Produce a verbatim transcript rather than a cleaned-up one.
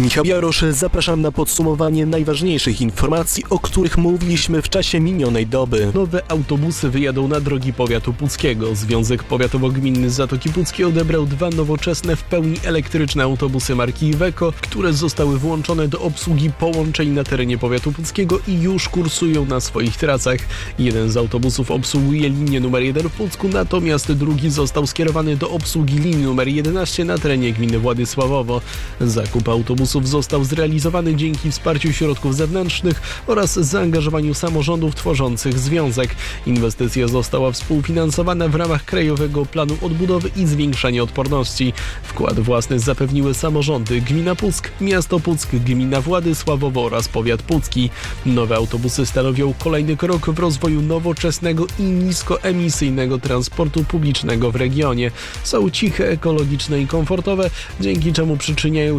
Michał Jarosz, zapraszam na podsumowanie najważniejszych informacji, o których mówiliśmy w czasie minionej doby. Nowe autobusy wyjadą na drogi powiatu puckiego. Związek Powiatowo-Gminny Zatoki Puckiej odebrał dwa nowoczesne, w pełni elektryczne autobusy marki Iveco, które zostały włączone do obsługi połączeń na terenie powiatu puckiego i już kursują na swoich trasach. Jeden z autobusów obsługuje linię numer jeden w Pucku, natomiast drugi został skierowany do obsługi linii numer jedenaście na terenie gminy Władysławowo. Zakup autobusów został zrealizowany dzięki wsparciu środków zewnętrznych oraz zaangażowaniu samorządów tworzących związek. Inwestycja została współfinansowana w ramach Krajowego Planu Odbudowy i Zwiększania Odporności. Wkład własny zapewniły samorządy gmina Puck, miasto Puck, gmina Władysławowo oraz powiat pucki. Nowe autobusy stanowią kolejny krok w rozwoju nowoczesnego i niskoemisyjnego transportu publicznego w regionie. Są ciche, ekologiczne i komfortowe, dzięki czemu przyczyniają